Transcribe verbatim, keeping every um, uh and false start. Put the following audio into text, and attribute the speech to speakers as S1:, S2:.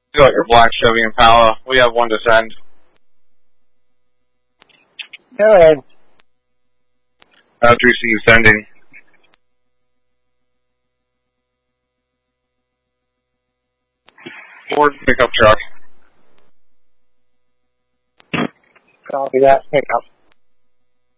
S1: You got your black Chevy Impala. We have one to send.
S2: Go ahead.
S1: After you see you sending. Ford pickup truck.
S2: Copy that. Pickup.